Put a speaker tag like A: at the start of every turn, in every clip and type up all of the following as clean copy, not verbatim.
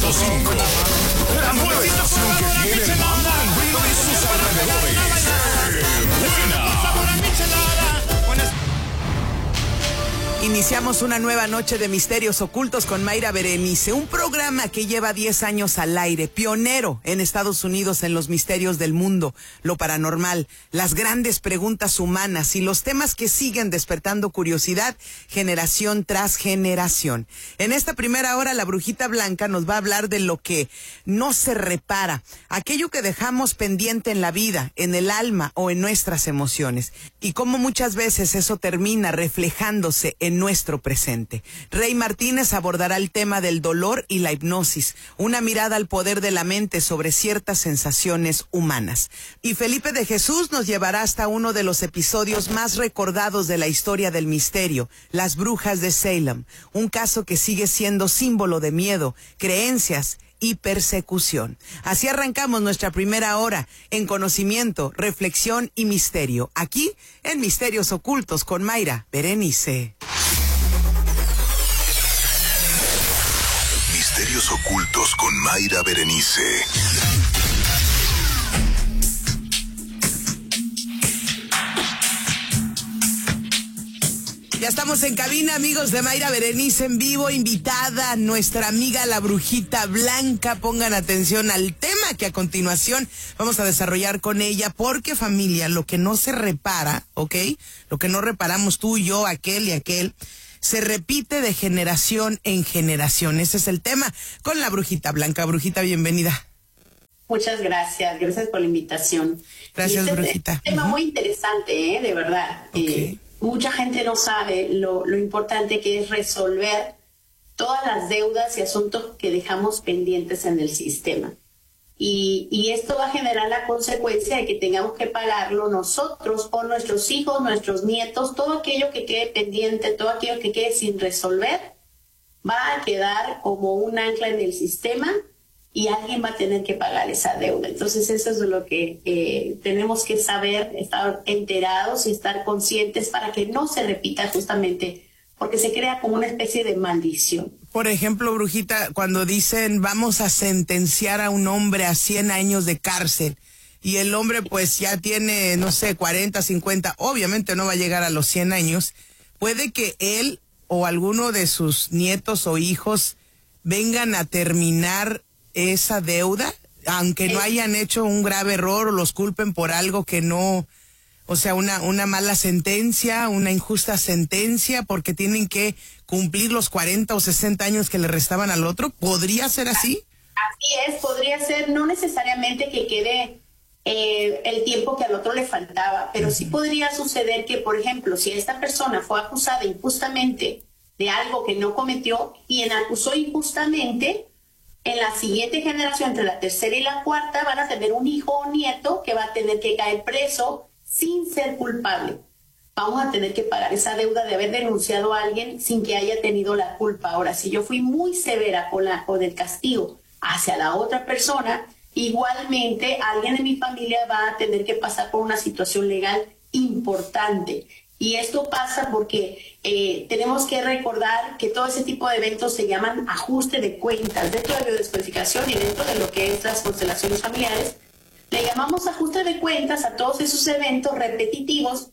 A: 100.5. La nueva estación que tiene el mando en sus alrededores. ¡Buena!
B: Iniciamos una nueva noche de Misterios Ocultos con Mayra Berenice, un programa que lleva 10 años al aire, pionero en Estados Unidos en los misterios del mundo, lo paranormal, las grandes preguntas humanas y los temas que siguen despertando curiosidad generación tras generación. En esta primera hora, la Brujita Blanca nos va a hablar de lo que no se repara, aquello que dejamos pendiente en la vida, en el alma o en nuestras emociones, y cómo muchas veces eso termina reflejándose en nuestro presente. Rey Martínez abordará el tema del dolor y la hipnosis, una mirada al poder de la mente sobre ciertas sensaciones humanas. Y Felipe de Jesús nos llevará hasta uno de los episodios más recordados de la historia del misterio, las brujas de Salem, un caso que sigue siendo símbolo de miedo, creencias y persecución. Así arrancamos nuestra primera hora en conocimiento, reflexión y misterio, aquí en Misterios Ocultos con Mayra Berenice.
A: Misterios Ocultos con Mayra Berenice.
B: Ya estamos en cabina, amigos de Mayra Berenice en vivo, invitada nuestra amiga la Brujita Blanca. Pongan atención al tema que a continuación vamos a desarrollar con ella, porque familia, lo que no se repara, ¿ok? Lo que no reparamos tú, yo, aquel y aquel, se repite de generación en generación. Ese es el tema con la Brujita Blanca. Brujita, bienvenida.
C: Muchas gracias, gracias por la invitación.
B: Gracias, Brujita.
C: Es un tema muy interesante, de verdad.
B: Okay.
C: Mucha gente no sabe lo importante que es resolver todas las deudas y asuntos que dejamos pendientes en el sistema. Y esto va a generar la consecuencia de que tengamos que pagarlo nosotros por nuestros hijos, nuestros nietos, todo aquello que quede pendiente, todo aquello que quede sin resolver, va a quedar como un ancla en el sistema y alguien va a tener que pagar esa deuda. Entonces eso es lo que tenemos que saber, estar enterados y estar conscientes para que no se repita, justamente porque se crea como una especie de maldición.
B: Por ejemplo, Brujita, cuando dicen vamos a sentenciar a un hombre a 100 años de cárcel y el hombre pues ya tiene, no sé, 40, 50, obviamente no va a llegar a los 100 años, puede que él o alguno de sus nietos o hijos vengan a terminar esa deuda, aunque no hayan hecho un grave error o los culpen por algo que no, o sea, una mala sentencia, una injusta sentencia, porque tienen que cumplir los 40 o 60 años que le restaban al otro. ¿Podría ser así?
C: Así es, podría ser, no necesariamente que quede el tiempo que al otro le faltaba, pero sí podría suceder que, por ejemplo, si esta persona fue acusada injustamente de algo que no cometió, quien acusó injustamente, en la siguiente generación, entre la tercera y la cuarta, van a tener un hijo o nieto que va a tener que caer preso sin ser culpable. Vamos a tener que pagar esa deuda de haber denunciado a alguien sin que haya tenido la culpa. Ahora, si yo fui muy severa con el castigo hacia la otra persona, igualmente alguien de mi familia va a tener que pasar por una situación legal importante. Y esto pasa porque tenemos que recordar que todo ese tipo de eventos se llaman ajuste de cuentas. Dentro de la biodescodificación y dentro de lo que es las constelaciones familiares, le llamamos ajuste de cuentas a todos esos eventos repetitivos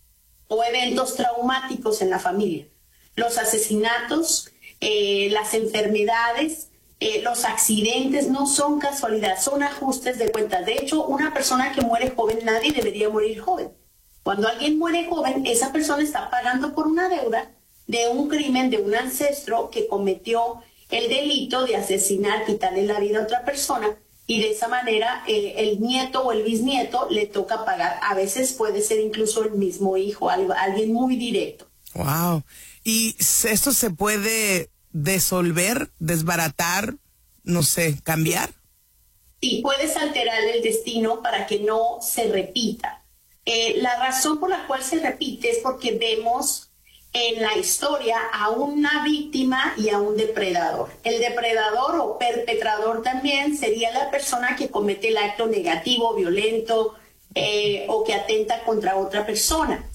C: o eventos traumáticos en la familia. Los asesinatos, las enfermedades, los accidentes no son casualidad, son ajustes de cuentas. De hecho, una persona que muere joven, nadie debería morir joven. Cuando alguien muere joven, esa persona está pagando por una deuda de un crimen de un ancestro que cometió el delito de asesinar, quitarle la vida a otra persona, y de esa manera el nieto o el bisnieto le toca pagar. A veces puede ser incluso el mismo hijo, alguien muy directo.
B: Wow. ¿Y esto se puede disolver, desbaratar, no sé, cambiar?
C: Sí, puedes alterar el destino para que no se repita. La razón por la cual se repite es porque vemos en la historia a una víctima y a un depredador. El depredador o perpetrador también sería la persona que comete el acto negativo, violento o que atenta contra otra persona.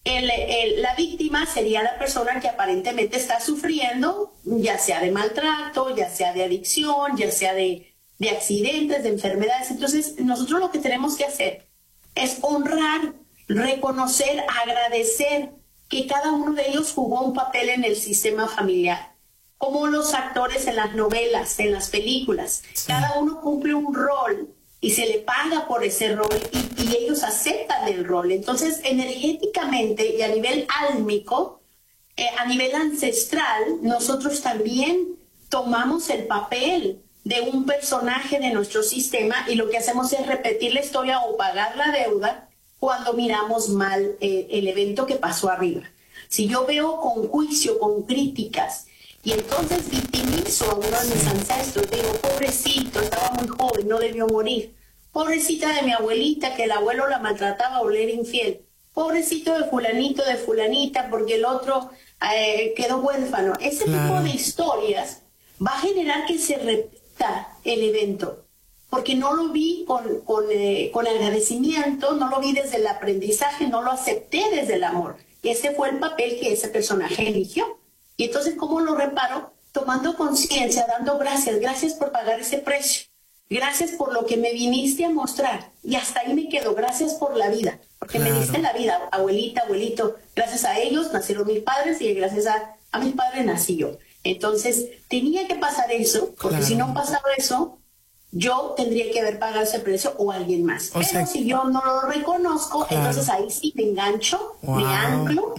C: La víctima sería la persona que aparentemente está sufriendo, ya sea de maltrato, ya sea de adicción, ya sea de accidentes, de enfermedades. Entonces, nosotros lo que tenemos que hacer es honrar, reconocer, agradecer que cada uno de ellos jugó un papel en el sistema familiar. Como los actores en las novelas, en las películas, sí. Cada uno cumple un rol y se le paga por ese rol y ellos aceptan el rol. Entonces, energéticamente y a nivel álmico, a nivel ancestral, nosotros también tomamos el papel de un personaje de nuestro sistema y lo que hacemos es repetir la historia o pagar la deuda cuando miramos mal el evento que pasó arriba. Si yo veo con juicio, con críticas, y entonces victimizo a uno de mis ancestros, digo, pobrecito, estaba muy joven, no debió morir. Pobrecita de mi abuelita, que el abuelo la maltrataba o le era infiel. Pobrecito de fulanito, de fulanita, porque el otro quedó huérfano. Ese tipo de historias va a generar que se repita el evento, porque no lo vi con agradecimiento, no lo vi desde el aprendizaje, no lo acepté desde el amor. Ese fue el papel que ese personaje eligió. Y entonces, ¿cómo lo reparo? Tomando conciencia, dando gracias por pagar ese precio. Gracias por lo que me viniste a mostrar. Y hasta ahí me quedo. Gracias por la vida. Porque me diste la vida, abuelita, abuelito. Gracias a ellos nacieron mis padres y gracias a mis padres nací yo. Entonces, tenía que pasar eso, porque si no pasaba eso, yo tendría que haber pagado ese precio o alguien más. Pero si yo no lo reconozco, entonces ahí sí me engancho, me anclo.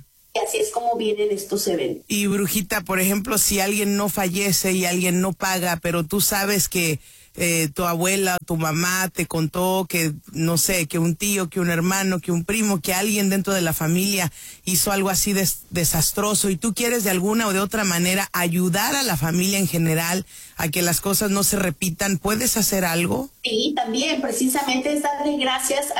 C: Y así es como vienen estos eventos.
B: Y Brujita, por ejemplo, si alguien no fallece y alguien no paga, pero tú sabes que tu abuela, tu mamá te contó que, no sé, que un tío, que un hermano, que un primo, que alguien dentro de la familia hizo algo así desastroso y tú quieres de alguna o de otra manera ayudar a la familia en general a que las cosas no se repitan, ¿puedes hacer algo?
C: Sí, también, precisamente es darle gracias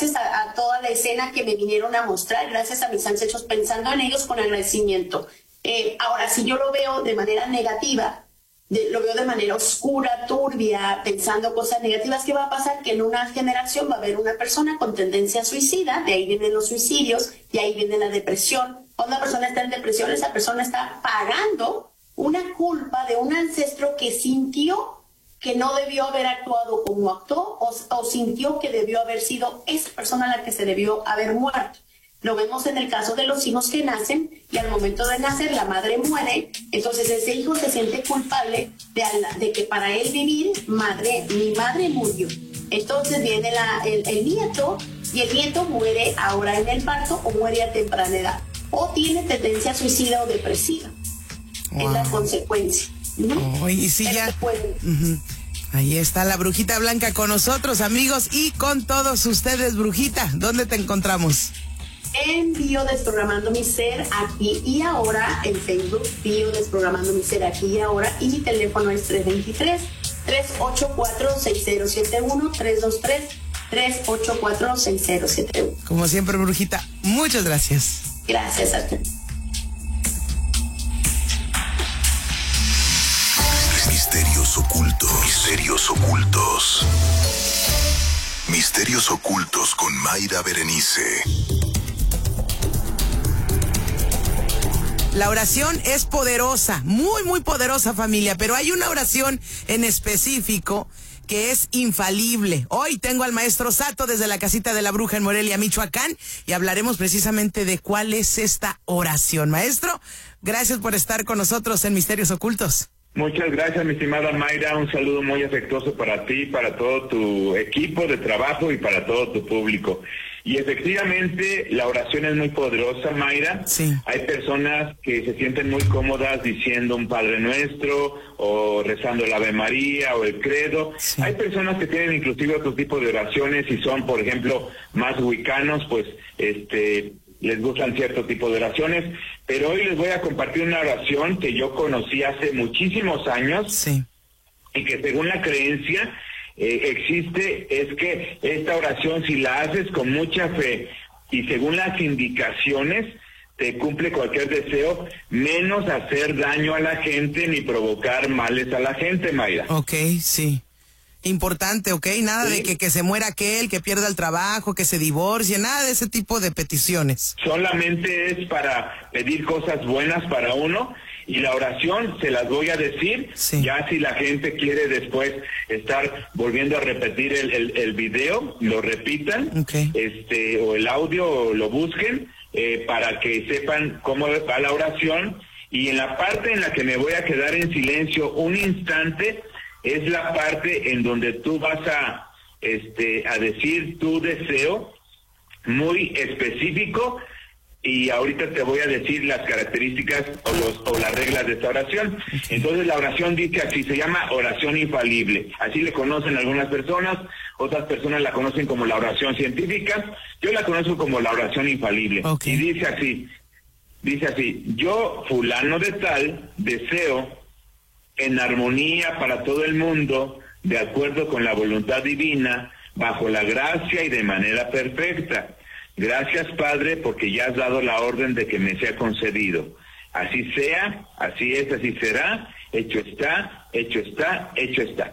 C: a toda la escena que me vinieron a mostrar, gracias a mis ancestros, pensando en ellos con agradecimiento. Ahora, si yo lo veo de manera negativa, lo veo de manera oscura, turbia, pensando cosas negativas, ¿qué va a pasar? Que en una generación va a haber una persona con tendencia suicida, de ahí vienen los suicidios, de ahí viene la depresión. Cuando una persona está en depresión, esa persona está pagando una culpa de un ancestro que sintió que no debió haber actuado como actuó o sintió que debió haber sido esa persona a la que se debió haber muerto. Lo vemos en el caso de los hijos que nacen y al momento de nacer la madre muere, entonces ese hijo se siente culpable de que para él vivir, mi madre murió. Entonces viene el nieto y el nieto muere ahora en el parto o muere a temprana edad o tiene tendencia suicida o depresiva. Es la consecuencia.
B: Y si ya... Ahí está la Brujita Blanca con nosotros, amigos, y con todos ustedes. Brujita, ¿dónde te encontramos?
C: En Bio Desprogramando Mi Ser Aquí y Ahora, en Facebook, Bio Desprogramando Mi Ser Aquí y Ahora, y mi teléfono es 323-384-6071, 323-384-6071.
B: Como siempre, Brujita, muchas gracias.
C: Gracias a ti.
A: Misterios ocultos. Misterios ocultos. Misterios ocultos con Mayra Berenice.
B: La oración es poderosa, muy, muy poderosa, familia, pero hay una oración en específico que es infalible. Hoy tengo al maestro Sato desde la casita de la Bruja en Morelia, Michoacán, y hablaremos precisamente de cuál es esta oración. Maestro, gracias por estar con nosotros en Misterios Ocultos.
D: Muchas gracias, mi estimada Mayra. Un saludo muy afectuoso para ti, para todo tu equipo de trabajo y para todo tu público. Y efectivamente, la oración es muy poderosa, Mayra.
B: Sí.
D: Hay personas que se sienten muy cómodas diciendo un Padre Nuestro o rezando el Ave María o el Credo. Sí. Hay personas que tienen inclusive otro tipo de oraciones y son, por ejemplo, más wiccanos, pues, les gustan cierto tipo de oraciones, pero hoy les voy a compartir una oración que yo conocí hace muchísimos años.
B: Sí.
D: Y que según la creencia existe, es que esta oración, si la haces con mucha fe y según las indicaciones, te cumple cualquier deseo, menos hacer daño a la gente ni provocar males a la gente, Mayra.
B: Ok, sí. Importante, ¿ok? Nada
D: Sí.
B: de que se muera aquel, que pierda el trabajo, que se divorcie, nada de ese tipo de peticiones.
D: Solamente es para pedir cosas buenas para uno, y la oración se las voy a decir.
B: Sí.
D: Ya si la gente quiere después estar volviendo a repetir el video, lo repitan,
B: Okay.
D: o el audio, o lo busquen, para que sepan cómo va la oración. Y en la parte en la que me voy a quedar en silencio un instante, es la parte en donde tú vas a decir tu deseo muy específico, y ahorita te voy a decir las características o las reglas de esta oración. Entonces la oración dice así, se llama oración infalible, así le conocen algunas personas, otras personas la conocen como la oración científica, yo la conozco como la oración infalible.
B: Okay.
D: Y dice así, yo fulano de tal deseo en armonía para todo el mundo, de acuerdo con la voluntad divina, bajo la gracia y de manera perfecta. Gracias, Padre, porque ya has dado la orden de que me sea concedido. Así sea, así es, así será, hecho está, hecho está, hecho está.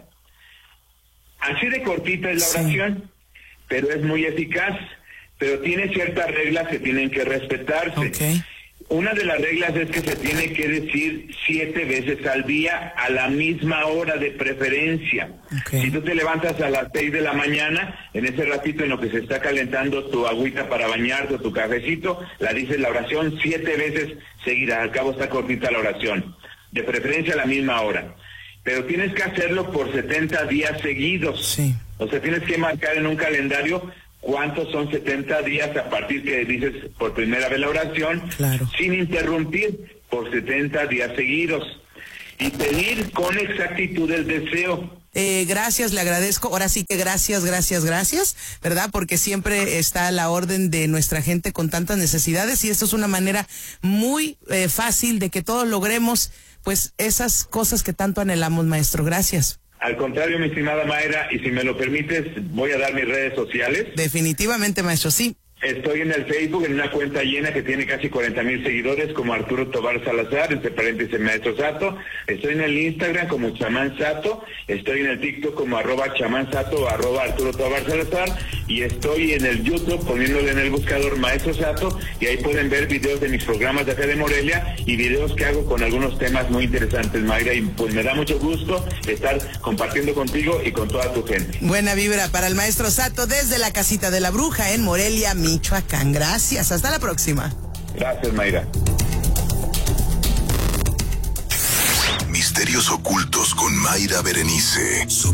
D: Así de cortita es la oración, pero es muy eficaz, pero tiene ciertas reglas que tienen que respetarse.
B: Okay.
D: Una de las reglas es que se tiene que decir 7 veces al día a la misma hora de preferencia.
B: Okay.
D: Si tú te levantas a las 6 de la mañana, en ese ratito en lo que se está calentando tu agüita para bañarte o tu cafecito, la dices la oración 7 veces seguidas. Al cabo está cortita la oración. De preferencia a la misma hora. Pero tienes que hacerlo por 70 días seguidos.
B: Sí.
D: O sea, tienes que marcar en un calendario cuántos son 70 días a partir que dices por primera vez la oración,
B: Claro.
D: sin interrumpir, por 70 días seguidos. Y pedir con exactitud el deseo.
B: Gracias, le agradezco. Ahora sí que gracias, ¿verdad? Porque siempre está a la orden de nuestra gente con tantas necesidades, y esto es una manera muy fácil de que todos logremos pues esas cosas que tanto anhelamos, maestro. Gracias.
D: Al contrario, mi estimada Mayra, y si me lo permites, voy a dar mis redes sociales.
B: Definitivamente, maestro, sí.
D: Estoy en el Facebook en una cuenta llena que tiene casi 40,000 seguidores como Arturo Tobar Salazar, entre paréntesis Maestro Sato. Estoy en el Instagram como Chamán Sato. Estoy en el TikTok como @Chamán Sato o @Arturo Tobar Salazar. Y estoy en el YouTube poniéndole en el buscador Maestro Sato, y ahí pueden ver videos de mis programas de acá de Morelia y videos que hago con algunos temas muy interesantes, Mayra. Y pues me da mucho gusto estar compartiendo contigo y con toda tu gente.
B: Buena vibra para el maestro Sato desde la Casita de la Bruja en Morelia, Michoacán. Gracias, hasta la próxima.
D: Gracias, Mayra.
A: Misterios ocultos con Mayra Berenice.